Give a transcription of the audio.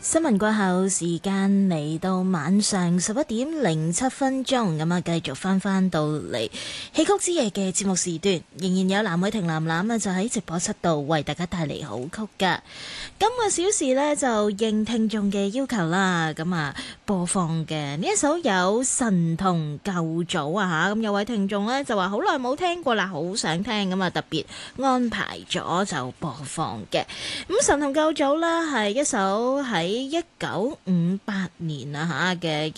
新聞過後，時間嚟到晚上11:07，咁啊，繼續翻到嚟戲曲之夜嘅節目時段，仍然有藍偉霆藍藍啊，就喺直播室度為大家帶嚟好曲噶。今個小時呢，就應聽眾嘅要求啦，咁啊播放嘅呢一首有神同舊組啊吓，咁有位聽眾呢，就話好耐冇聽過啦，好想聽，咁啊特別安排咗就播放嘅。咁神同舊組啦係一首喺1958年啊吓嘅